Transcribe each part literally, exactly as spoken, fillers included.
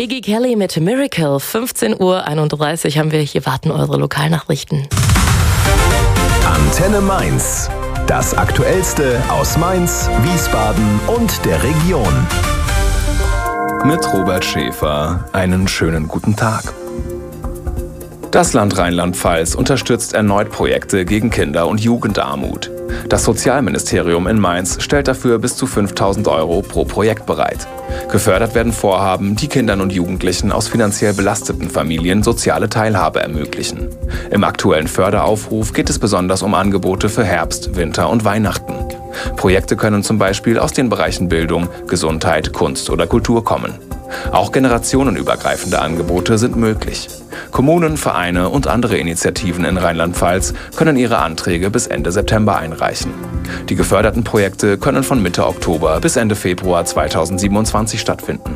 Iggy Kelly mit Miracle. fünfzehn Uhr einunddreißig haben wir. Hier warten eure Lokalnachrichten. Antenne Mainz. Das Aktuellste aus Mainz, Wiesbaden und der Region. Mit Robert Schäfer. Einen schönen guten Tag. Das Land Rheinland-Pfalz unterstützt erneut Projekte gegen Kinder- und Jugendarmut. Das Sozialministerium in Mainz stellt dafür bis zu fünftausend Euro pro Projekt bereit. Gefördert werden Vorhaben, die Kindern und Jugendlichen aus finanziell belasteten Familien soziale Teilhabe ermöglichen. Im aktuellen Förderaufruf geht es besonders um Angebote für Herbst, Winter und Weihnachten. Projekte können zum Beispiel aus den Bereichen Bildung, Gesundheit, Kunst oder Kultur kommen. Auch generationenübergreifende Angebote sind möglich. Kommunen, Vereine und andere Initiativen in Rheinland-Pfalz können ihre Anträge bis Ende September einreichen. Die geförderten Projekte können von Mitte Oktober bis Ende Februar zweitausendsiebenundzwanzig stattfinden.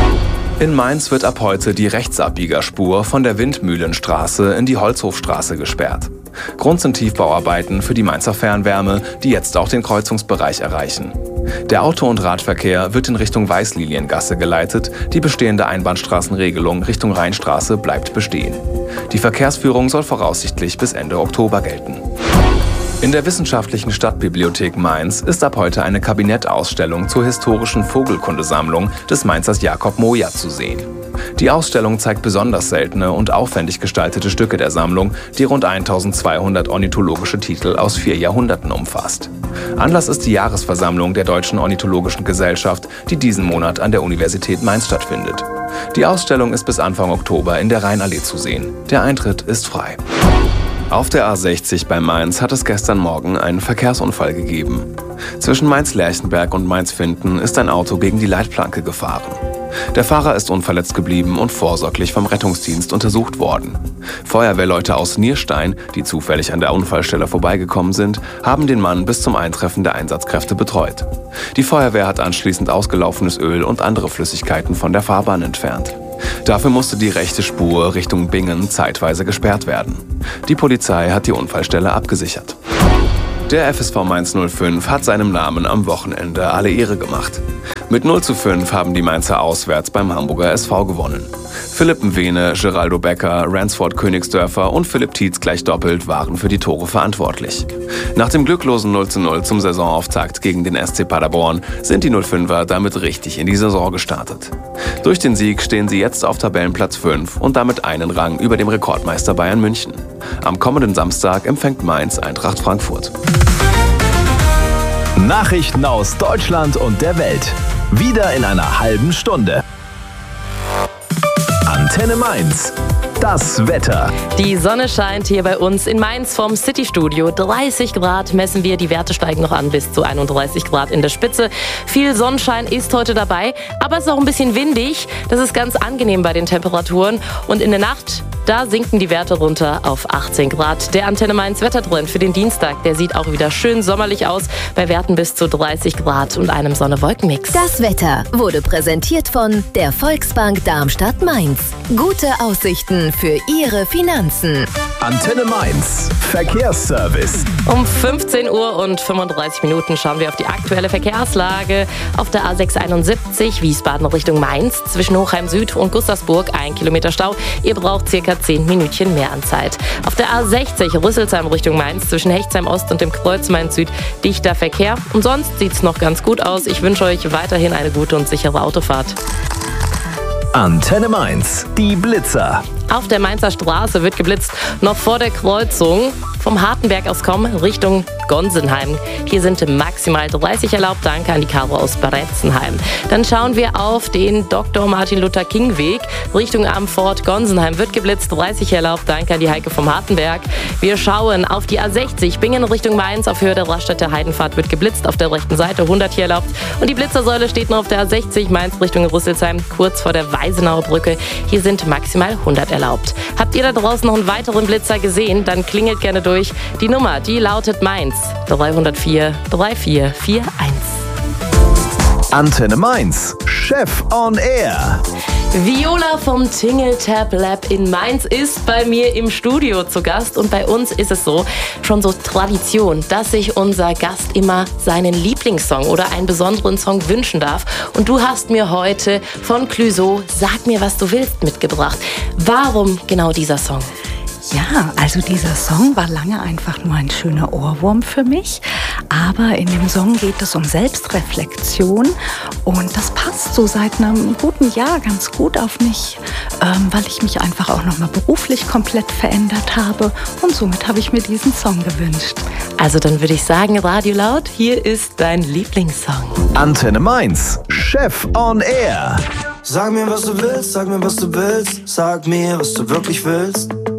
In Mainz wird ab heute die Rechtsabbiegerspur von der Windmühlenstraße in die Holzhofstraße gesperrt. Grund sind Tiefbauarbeiten für die Mainzer Fernwärme, die jetzt auch den Kreuzungsbereich erreichen. Der Auto- und Radverkehr wird in Richtung Weißliliengasse geleitet, die bestehende Einbahnstraßenregelung Richtung Rheinstraße bleibt bestehen. Die Verkehrsführung soll voraussichtlich bis Ende Oktober gelten. In der Wissenschaftlichen Stadtbibliothek Mainz ist ab heute eine Kabinettausstellung zur historischen Vogelkundesammlung des Mainzers Jakob Moja zu sehen. Die Ausstellung zeigt besonders seltene und aufwendig gestaltete Stücke der Sammlung, die rund eintausendzweihundert ornithologische Titel aus vier Jahrhunderten umfasst. Anlass ist die Jahresversammlung der Deutschen Ornithologischen Gesellschaft, die diesen Monat an der Universität Mainz stattfindet. Die Ausstellung ist bis Anfang Oktober in der Rheinallee zu sehen. Der Eintritt ist frei. Auf der A sechzig bei Mainz hat es gestern Morgen einen Verkehrsunfall gegeben. Zwischen Mainz-Lerchenberg und Mainz-Finden ist ein Auto gegen die Leitplanke gefahren. Der Fahrer ist unverletzt geblieben und vorsorglich vom Rettungsdienst untersucht worden. Feuerwehrleute aus Nierstein, die zufällig an der Unfallstelle vorbeigekommen sind, haben den Mann bis zum Eintreffen der Einsatzkräfte betreut. Die Feuerwehr hat anschließend ausgelaufenes Öl und andere Flüssigkeiten von der Fahrbahn entfernt. Dafür musste die rechte Spur Richtung Bingen zeitweise gesperrt werden. Die Polizei hat die Unfallstelle abgesichert. Der F S V Mainz null fünf hat seinem Namen am Wochenende alle Ehre gemacht. Mit null zu fünf haben die Mainzer auswärts beim Hamburger S V gewonnen. Philipp Mwene, Geraldo Becker, Ransford Königsdörfer und Philipp Tietz gleich doppelt waren für die Tore verantwortlich. Nach dem glücklosen null zu null zum Saisonauftakt gegen den S C Paderborn sind die null fünfer damit richtig in die Saison gestartet. Durch den Sieg stehen sie jetzt auf Tabellenplatz fünf und damit einen Rang über dem Rekordmeister Bayern München. Am kommenden Samstag empfängt Mainz Eintracht Frankfurt. Nachrichten aus Deutschland und der Welt. Wieder in einer halben Stunde. Antenne Mainz. Das Wetter. Die Sonne scheint hier bei uns in Mainz vom City-Studio. dreißig Grad messen wir, die Werte steigen noch an bis zu einunddreißig Grad in der Spitze. Viel Sonnenschein ist heute dabei, aber es ist auch ein bisschen windig. Das ist ganz angenehm bei den Temperaturen. Und in der Nacht, da sinken die Werte runter auf achtzehn Grad. Der Antenne Mainz Wettertrend für den Dienstag, der sieht auch wieder schön sommerlich aus, bei Werten bis zu dreißig Grad und einem Sonne-Wolken-Mix. Das Wetter wurde präsentiert von der Volksbank Darmstadt-Mainz. Gute Aussichten für Ihre Finanzen. Antenne Mainz. Verkehrsservice. Um fünfzehn Uhr und fünfunddreißig Minuten schauen wir auf die aktuelle Verkehrslage. Auf der A sechs einundsiebzig Wiesbaden Richtung Mainz zwischen Hochheim Süd und Gustavsburg ein Kilometer Stau. Ihr braucht circa zehn Minütchen mehr an Zeit. Auf der A sechzig Rüsselsheim Richtung Mainz zwischen Hechtsheim Ost und dem Kreuz Mainz Süd dichter Verkehr. Und sonst sieht es noch ganz gut aus. Ich wünsche euch weiterhin eine gute und sichere Autofahrt. Antenne Mainz. Die Blitzer. Auf der Mainzer Straße wird geblitzt, noch vor der Kreuzung vom Hartenberg aus kommen Richtung Gonsenheim. Hier sind maximal dreißig erlaubt. Danke an die Caro aus Bretzenheim. Dann schauen wir auf den Doktor Martin Luther King Weg Richtung Amfort Gonsenheim. Wird geblitzt, dreißig erlaubt. Danke an die Heike vom Hartenberg. Wir schauen auf die A sechzig Bingen Richtung Mainz. Auf Höhe der Raststätte Heidenfahrt wird geblitzt. Auf der rechten Seite hundert hier erlaubt. Und die Blitzersäule steht noch auf der A sechzig Mainz Richtung Rüsselsheim, kurz vor der Weisenauer Brücke. Hier sind maximal hundert erlaubt. Habt ihr da draußen noch einen weiteren Blitzer gesehen? Dann klingelt gerne durch. Die Nummer, die lautet Mainz dreihundertvier drei vier vier eins. Antenne Mainz. Chef on Air. Viola vom Tingle Tab Lab in Mainz ist bei mir im Studio zu Gast. Und bei uns ist es so, schon so Tradition, dass sich unser Gast immer seinen Lieblingssong oder einen besonderen Song wünschen darf. Und du hast mir heute von Clouseau Sag mir, was du willst mitgebracht. Warum genau dieser Song? Ja, also dieser Song war lange einfach nur ein schöner Ohrwurm für mich, aber in dem Song geht es um Selbstreflexion und das passt so seit einem guten Jahr ganz gut auf mich, ähm, weil ich mich einfach auch nochmal beruflich komplett verändert habe und somit habe ich mir diesen Song gewünscht. Also dann würde ich sagen, Radio Laut, hier ist dein Lieblingssong. Antenne Mainz, Chef on Air. Sag mir, was du willst, sag mir, was du willst, sag mir, was du wirklich willst.